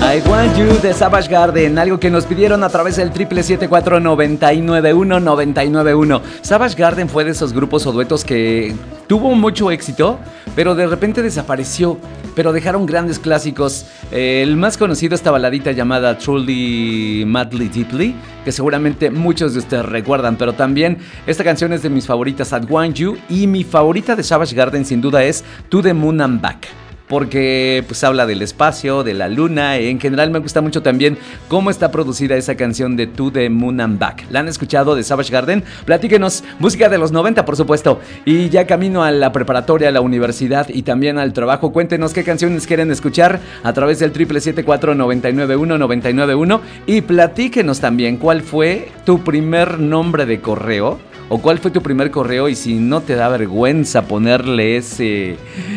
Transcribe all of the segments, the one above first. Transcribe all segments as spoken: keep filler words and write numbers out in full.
I Want You de Savage Garden, algo que nos pidieron a través del triple siete cuatro nueve nueve uno nueve nueve uno. Savage Garden fue de esos grupos o duetos que tuvo mucho éxito, pero de repente desapareció, pero dejaron grandes clásicos. Eh, el más conocido, esta baladita llamada Truly Madly Deeply, que seguramente muchos de ustedes recuerdan, pero también esta canción es de mis favoritas, I Want You, y mi favorita de Savage Garden sin duda es To the Moon and Back, porque pues habla del espacio, de la luna. En general me gusta mucho también cómo está producida esa canción de To the Moon and Back. ¿La han escuchado de Savage Garden? Platíquenos, música de los noventa por supuesto. Y ya camino a la preparatoria, a la universidad y también al trabajo. Cuéntenos qué canciones quieren escuchar a través del triple siete cuatro nueve nueve uno nueve nueve uno. Y platíquenos también cuál fue tu primer nombre de correo. ¿O cuál fue tu primer correo? Y si no te da vergüenza ponerle ese,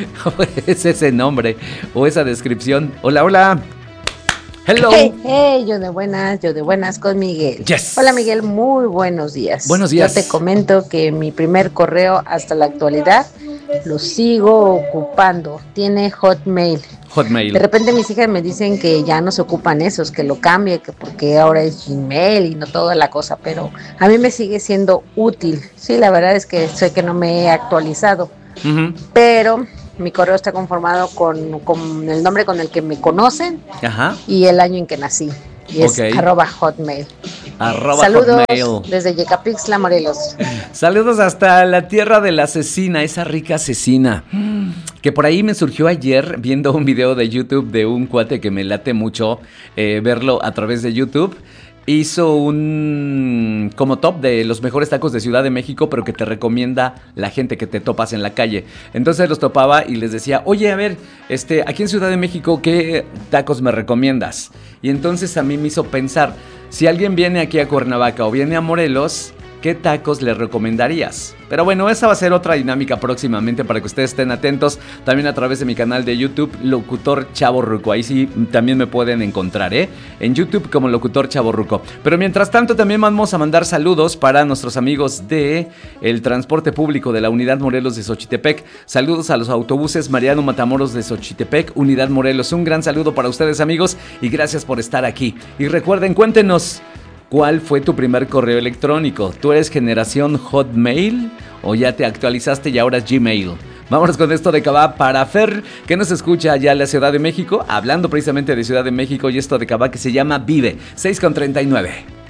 ese nombre o esa descripción. Hola, hola. Hello. Hey, hey, yo de buenas, yo de buenas con Miguel. Yes. Hola Miguel, muy buenos días. Buenos días. Yo te comento que mi primer correo hasta la actualidad lo sigo ocupando. Tiene Hotmail. Hotmail. De repente mis hijas me dicen que ya no se ocupan esos, que lo cambie, que porque ahora es Gmail y no toda la cosa, pero a mí me sigue siendo útil. Sí, la verdad es que sé que no me he actualizado, uh-huh. pero mi correo está conformado con, con el nombre con el que me conocen. Ajá. Y el año en que nací. Y es okay. arroba hotmail. Arroba Saludos hotmail. Desde Yecapixtla, Morelos. Saludos hasta la tierra de la cecina, esa rica cecina. Que por ahí me surgió ayer viendo un video de YouTube de un cuate que me late mucho eh, verlo a través de YouTube. Hizo un como top de los mejores tacos de Ciudad de México, pero que te recomienda la gente que te topas en la calle. Entonces los topaba y les decía, oye, a ver, este, aquí en Ciudad de México, ¿qué tacos me recomiendas? Y entonces a mí me hizo pensar, si alguien viene aquí a Cuernavaca o viene a Morelos, ¿qué tacos le recomendarías? Pero bueno, esa va a ser otra dinámica próximamente para que ustedes estén atentos. También a través de mi canal de YouTube, Locutor Chavorruco. Ahí sí también me pueden encontrar, ¿eh? En YouTube como Locutor Chavorruco. Pero mientras tanto también vamos a mandar saludos para nuestros amigos de el transporte público de la Unidad Morelos de Xochitepec. Saludos a los autobuses Mariano Matamoros de Xochitepec, Unidad Morelos. Un gran saludo para ustedes, amigos, y gracias por estar aquí. Y recuerden, cuéntenos, ¿cuál fue tu primer correo electrónico? ¿Tú eres generación Hotmail o ya te actualizaste y ahora es Gmail? Vámonos con esto de Cabá para Fer, que nos escucha allá en la Ciudad de México, hablando precisamente de Ciudad de México, y esto de Cabá que se llama Vive, seis con treinta y nueve.